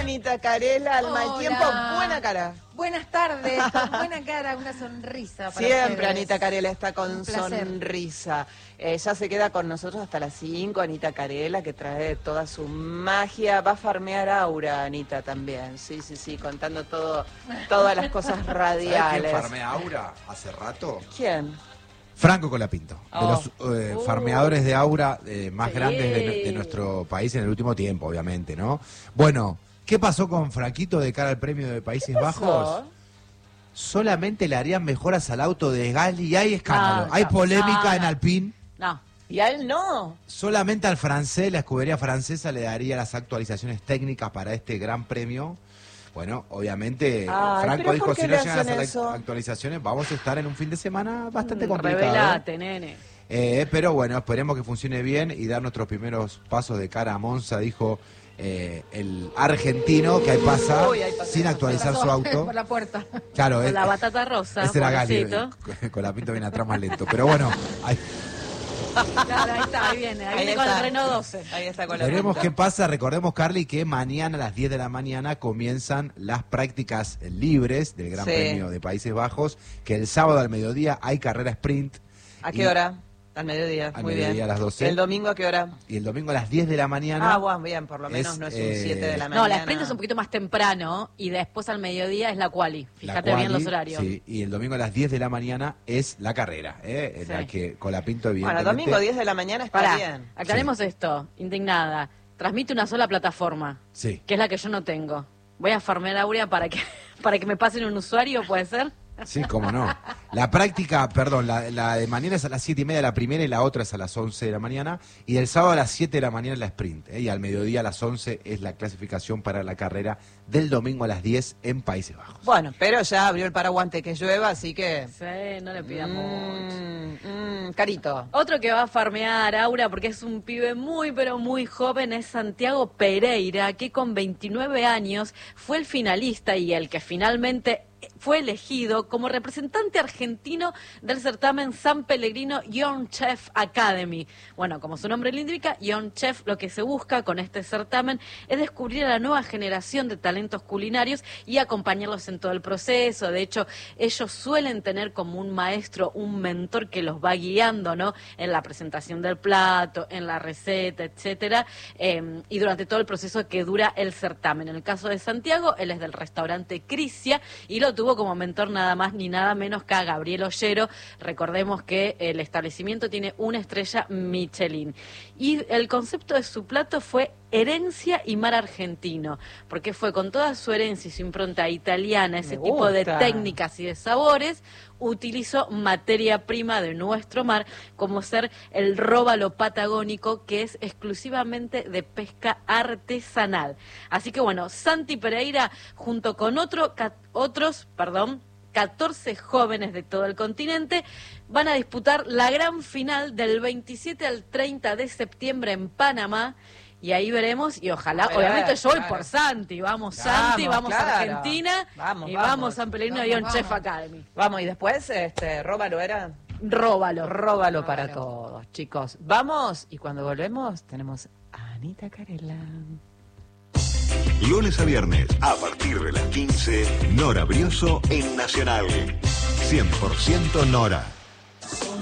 Anita Carela, al mal tiempo, buena cara. Buenas tardes, con buena cara, una sonrisa para Siempre ustedes. Anita Carela está con sonrisa. Ya se queda con nosotros hasta las 5, Anita Carela, que trae toda su magia. Va a farmear Aura, Anita, también. Sí, contando todas las cosas radiales. ¿Sabés quién farmea Aura hace rato? ¿Quién? Franco Colapinto, de los farmeadores de Aura más grandes de nuestro país en el último tiempo, obviamente, ¿no? Bueno, ¿qué pasó con Franquito de cara al premio de Países Bajos? Solamente le harían mejoras al auto de Gasly y hay escándalo. Hay polémica en Alpine. No. ¿Y a él no? Solamente al francés, la escudería francesa, le daría las actualizaciones técnicas para este gran premio. Bueno, obviamente, Franco dijo, si no llegan las actualizaciones, vamos a estar en un fin de semana bastante complicado. Revelate, nene. Pero bueno, esperemos que funcione bien y dar nuestros primeros pasos de cara a Monza, dijo el argentino, que ahí pasa sin actualizar su auto. Por la puerta. Claro, con la batata rosa. Ese era Gali, con la pinta viene atrás más lento. Pero bueno, claro, ahí está, ahí viene con el Renault 12. Ahí está con la veremos pinta. qué pasa. Recordemos, Carly, que mañana a las 10 de la mañana comienzan las prácticas libres del Gran Premio de Países Bajos, que el sábado al mediodía hay carrera sprint. ¿A qué hora? Al mediodía, muy bien. A las 12. ¿El domingo a qué hora? Y el domingo a las 10 de la mañana. Bueno, bien, por lo menos no es un 7 de la mañana. No, la sprint es un poquito más temprano y después al mediodía es la quali. Fíjate bien los horarios. Sí, y el domingo a las 10 de la mañana es la carrera, en la que Colapinto evidentemente... Bueno, domingo 10 de la mañana está bien. Aclaremos esto, indignada. Transmite una sola plataforma, que es la que yo no tengo. Voy a farmear Aurea para que me pasen un usuario, ¿puede ser? Sí, cómo no. La práctica, perdón, la de mañana es a las 7:30 la primera y la otra es a las 11 de la mañana. Y el sábado a las 7 de la mañana es la sprint. Y al mediodía a las 11 es la clasificación para la carrera del domingo a las 10 en Países Bajos. Bueno, pero ya abrió el paraguante que llueva, así que... Sí, no le pidas mucho. Carito. Otro que va a farmear Aura, porque es un pibe muy, pero muy joven, es Santiago Pereira, que con 29 años fue el finalista y el que finalmente fue elegido como representante argentino del certamen San Pellegrino Young Chef Academy. Bueno, como su nombre lo indica, Young Chef, lo que se busca con este certamen es descubrir a la nueva generación de talentos culinarios y acompañarlos en todo el proceso. De hecho, ellos suelen tener como un maestro, un mentor que los va guiando, ¿no? En la presentación del plato, en la receta, etcétera, y durante todo el proceso que dura el certamen. En el caso de Santiago, él es del restaurante Crisia y lo tuvo como mentor nada más ni nada menos que a Gabriel Ollero. Recordemos que el establecimiento tiene una estrella Michelin. Y el concepto de su plato fue herencia y mar argentino, porque fue con toda su herencia y su impronta italiana, ese tipo de técnicas y de sabores, utilizó materia prima de nuestro mar, como ser el róbalo patagónico, que es exclusivamente de pesca artesanal. Así que bueno, Santi Pereira, junto con otros 14 jóvenes de todo el continente, van a disputar la gran final del 27 al 30 de septiembre en Panamá. Y ahí veremos, y ojalá, obviamente yo voy por Santi, vamos Santi, vamos a Argentina, vamos San Pellegrino y Young Chef Academy. Vamos, y después, Róbalo era... Róbalo para todos, chicos. Vamos, y cuando volvemos tenemos a Anita Carela. Lunes a viernes, a partir de las 15, Nora Brioso en Nacional. 100% Nora.